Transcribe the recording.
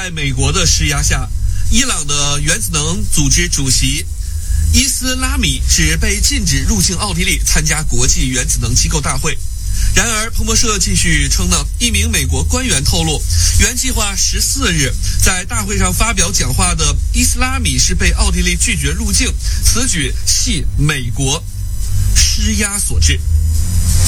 在美国的施压下，伊朗的原子能组织主席伊斯拉米是被禁止入境奥地利参加国际原子能机构大会。然而，彭博社继续称呢，一名美国官员透露，原计划14日在大会上发表讲话的伊斯拉米是被奥地利拒绝入境，此举系美国施压所致。